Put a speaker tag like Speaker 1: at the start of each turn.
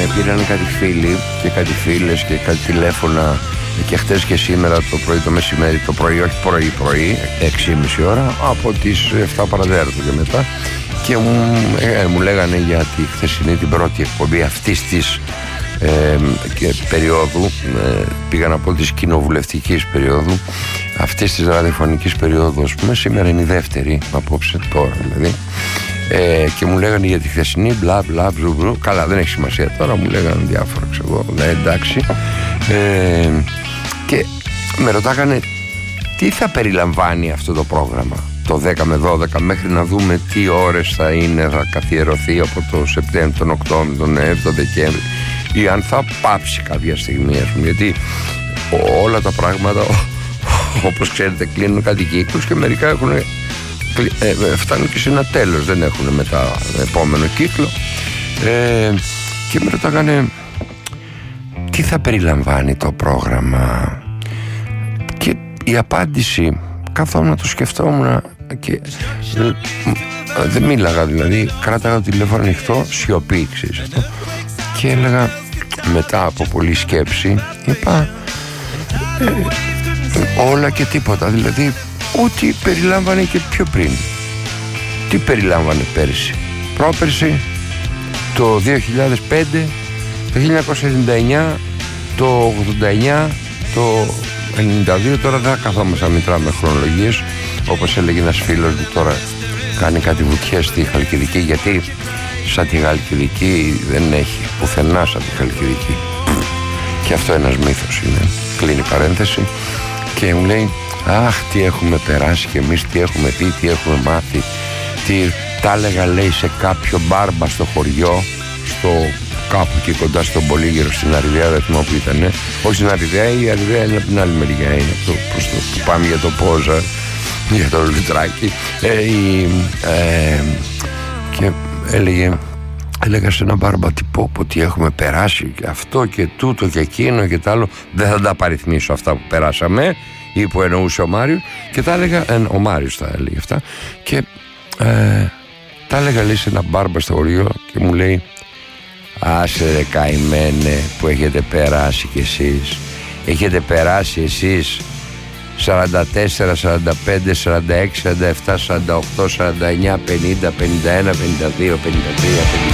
Speaker 1: πήραν κάτι φίλοι και κάτι φίλες και κάτι τηλέφωνα και χτες και σήμερα το πρωί, το μεσημέρι, το πρωί, όχι πρωί, 6:30 ώρα, από τις 7 παραδέρτου και μετά, και μου λέγανε για τη χθεσινή την πρώτη εκπομπή αυτής της περίοδου, πήγα να πω της κοινοβουλευτικής περίοδου, αυτής της ραδιοφωνικής περίοδου, ας πούμε. Σήμερα είναι η δεύτερη, απόψε, τώρα δηλαδή, και μου λέγανε για τη χθεσινή μπλα μπλα μπλου. Καλά, δεν έχει σημασία τώρα, μου λέγανε διάφορα, ξέρω, εντάξει, και με ρωτάγανε τι θα περιλαμβάνει αυτό το πρόγραμμα το 10 με 12, μέχρι να δούμε τι ώρες θα καθιερωθεί από το Σεπτέμβριο, τον Οκτώβριο, τον Νοέμβριο, τον Δεκέμβριο, ή αν θα πάψει κάποια στιγμή, ας πούμε, γιατί όλα τα πράγματα, όπως ξέρετε, κλείνουν κάτι κύκλους και μερικά φτάνουν και σε ένα τέλος, δεν έχουν μετά επόμενο κύκλο, και με ρωτάγανε τι θα περιλαμβάνει το πρόγραμμα, και η απάντηση, καθόμουν να το σκεφτόμουν και δεν μίλαγα, δηλαδή κράταγα το τηλέφωνο ανοιχτό, σιωπή, ξέρεις αυτό, και έλεγα μετά από πολλή σκέψη, είπα όλα και τίποτα, δηλαδή ό,τι περιλάμβανε και πιο πριν. Τι περιλάμβανε πέρσι, πρόπερσι, το 2005, το 1999, το 89, το 92, τώρα δεν καθόμαστε να μετράμε χρονολογίες, όπως έλεγε ένας φίλος μου, τώρα κάνει κάτι βουτιές στη Χαλκιδική, γιατί σαν τη Χαλκιδική δεν έχει πουθενά σαν τη Χαλκιδική, και αυτό ένας μύθος είναι, κλείνει παρένθεση, και μου λέει αχ, τι έχουμε περάσει και εμείς, τι έχουμε δει, τι έχουμε μάθει, τα έλεγα, λέει, σε κάποιο μπάρμπα στο χωριό, στο κάπου εκεί κοντά στον Πολύγυρο, στην Αριδαία, δεν θυμάμαι που ήταν, όχι στην Αριδαία, η Αριδαία είναι από την άλλη μεριά, είναι προς το που πάμε για το Πόζα, για το Λουτράκι, και έλεγα σε ένα μπάρμπα, τι έχουμε περάσει, και αυτό και τούτο και εκείνο και τ' άλλο, δεν θα τα παριθμίσω αυτά που περάσαμε, ή που εννοούσε ο Μάριος, και τα έλεγα, ο Μάριος τα έλεγε αυτά, και τα έλεγα, λέει, σε ένα μπάρμπα στο χωριό, και μου λέει άσε ρε καημένε που έχετε περάσει κι εσείς, έχετε περάσει εσείς 44, 45, 46, 47, 48, 49, 50, 51, 52, 53, 54.